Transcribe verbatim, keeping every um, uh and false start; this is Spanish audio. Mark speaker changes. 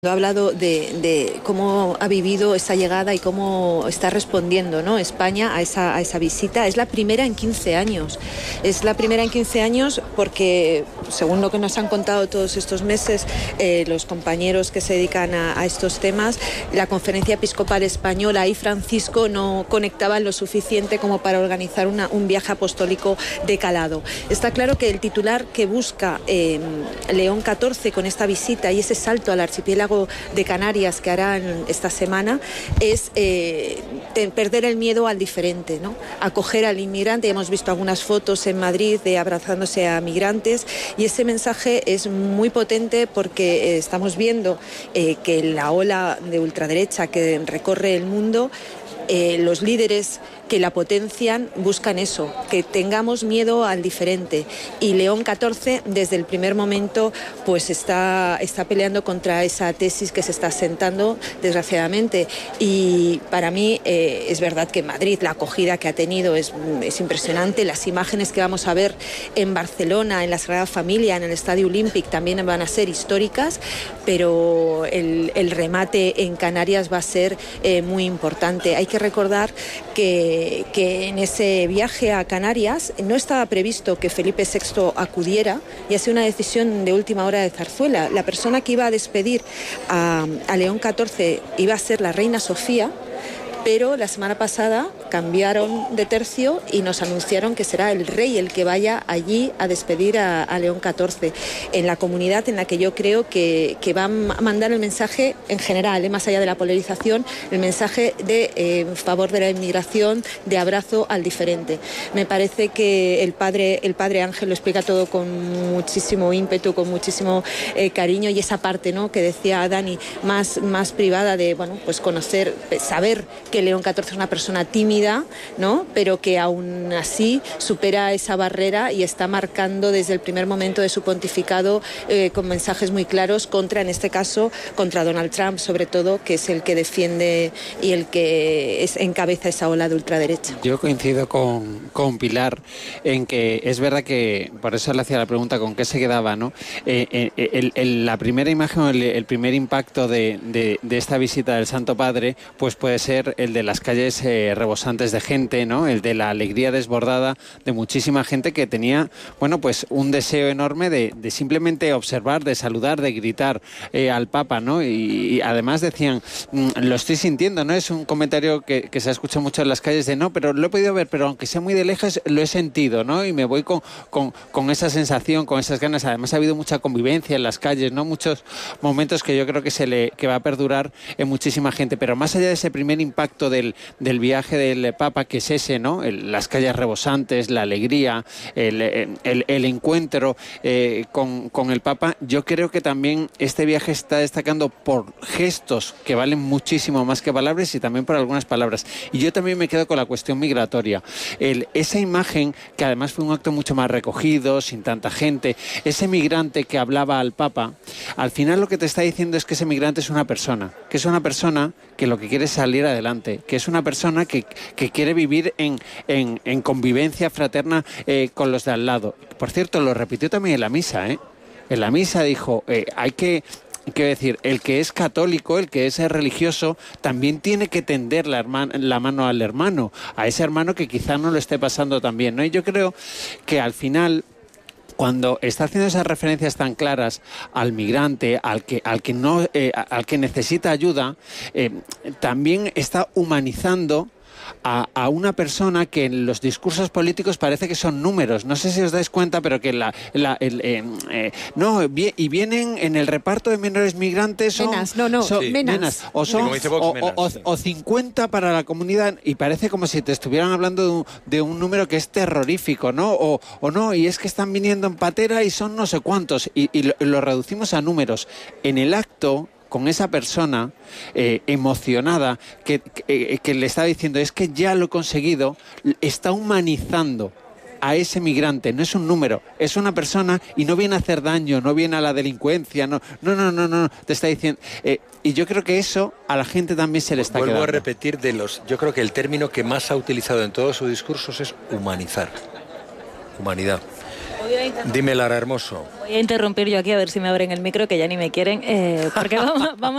Speaker 1: Ha hablado de, de cómo ha vivido esa llegada y cómo está respondiendo, ¿no?, España a esa, a esa visita. Es la primera en quince años. Es la primera en quince años porque, según lo que nos han contado todos estos meses, eh, los compañeros que se dedican a, a estos temas, la Conferencia Episcopal Española y Francisco no conectaban lo suficiente como para organizar una, un viaje apostólico de calado. Está claro que el titular que busca eh, León catorce con esta visita y ese salto al archipiélago de Canarias que harán esta semana es eh, perder el miedo al diferente, ¿no?, acoger al inmigrante. Hemos visto algunas fotos en Madrid de abrazándose a migrantes y ese mensaje es muy potente porque eh, estamos viendo eh, que la ola de ultraderecha que recorre el mundo, eh, los líderes que la potencian buscan eso, que tengamos miedo al diferente. Y León catorce desde el primer momento pues está, está peleando contra esa tesis que se está asentando, desgraciadamente. Y para mí eh, es verdad que en Madrid la acogida que ha tenido es, es impresionante. Las imágenes que vamos a ver en Barcelona, en la Sagrada Familia, en el Estadio Olímpic también van a ser históricas, pero el, el remate en Canarias va a ser eh, muy importante. Hay que recordar que que en ese viaje a Canarias no estaba previsto que Felipe sexto acudiera y ha sido una decisión de última hora de Zarzuela. La persona que iba a despedir a, a León catorce iba a ser la reina Sofía, pero la semana pasada cambiaron de tercio y nos anunciaron que será el rey el que vaya allí a despedir a, a León catorce, en la comunidad en la que yo creo que, que va a mandar el mensaje en general, ¿eh?, más allá de la polarización, el mensaje de eh, favor de la inmigración, de abrazo al diferente. Me parece que el padre, el padre Ángel lo explica todo con muchísimo ímpetu, con muchísimo eh, cariño, y esa parte, ¿no?, que decía Dani, más, más privada de, bueno, pues conocer, saber que León catorce es una persona tímida, ¿no?, pero que aún así supera esa barrera y está marcando desde el primer momento de su pontificado eh, con mensajes muy claros contra, en este caso, contra Donald Trump, sobre todo, que es el que defiende y el que es, encabeza esa ola de ultraderecha.
Speaker 2: Yo coincido con, con Pilar en que es verdad que, por eso le hacía la pregunta con qué se quedaba, ¿no? Eh, eh, el, el, la primera imagen, el, el primer impacto de, de, de esta visita del Santo Padre, pues puede ser el de las calles eh, rebosantes de gente, ¿no?, el de la alegría desbordada de muchísima gente que tenía, bueno, pues un deseo enorme de, de simplemente observar, de saludar, de gritar eh, al Papa, ¿no? Y, y además decían, mmm, lo estoy sintiendo, ¿no? Es un comentario que, que se ha escuchado mucho en las calles de, no, pero lo he podido ver, pero aunque sea muy de lejos, lo he sentido, ¿no? Y me voy con, con, con esa sensación, con esas ganas. Además ha habido mucha convivencia en las calles, ¿no? Muchos momentos que yo creo que se le que va a perdurar en muchísima gente. Pero más allá de ese primer impacto del, del viaje del Papa, que es ese, ¿no?, el, las calles rebosantes, la alegría, el, el, el encuentro eh, con, con el Papa, yo creo que también este viaje está destacando por gestos que valen muchísimo más que palabras y también por algunas palabras. Y yo también me quedo con la cuestión migratoria. El, esa imagen, que además fue un acto mucho más recogido, sin tanta gente, ese migrante que hablaba al Papa, al final lo que te está diciendo es que ese migrante es una persona, que es una persona que lo que quiere es salir adelante, que es una persona que que quiere vivir en, en, en convivencia fraterna eh, con los de al lado. Por cierto, lo repitió también en la misa, ¿eh? En la misa dijo, eh, hay que... Quiero decir, el que es católico, el que es religioso, también tiene que tender la, hermana, la mano al hermano, a ese hermano que quizá no lo esté pasando tan bien, ¿no? Y yo creo que al final, cuando está haciendo esas referencias tan claras al migrante, al que, al que, no, eh, al que necesita ayuda, eh, también está humanizando A, a una persona que en los discursos políticos parece que son números. No sé si os dais cuenta, pero que la, la el, eh, eh, no, y vienen en el reparto de menores migrantes son
Speaker 1: menas, no, no,
Speaker 2: son,
Speaker 1: sí. menas.
Speaker 2: menas, o son
Speaker 3: Vox,
Speaker 2: o,
Speaker 3: menas,
Speaker 2: o,
Speaker 3: sí.
Speaker 2: o cincuenta para la comunidad, y parece como si te estuvieran hablando de un, de un número que es terrorífico, ¿no? O, o no, y es que están viniendo en patera y son no sé cuántos, y, y lo, lo reducimos a números. En el acto, con esa persona eh, emocionada que, que, que le está diciendo, es que ya lo he conseguido, está humanizando a ese migrante. No es un número, es una persona y no viene a hacer daño, no viene a la delincuencia, no, no, no, no, no te está diciendo... Eh, y yo creo que eso a la gente también se le está
Speaker 3: Vuelvo
Speaker 2: quedando.
Speaker 3: a repetir, de los, yo creo que el término que más ha utilizado en todos sus discursos es humanizar. Humanidad. Dime, Lara Hermoso.
Speaker 4: Voy a interrumpir yo aquí a ver si me abren el micro, que ya ni me quieren, eh, porque vamos... vamos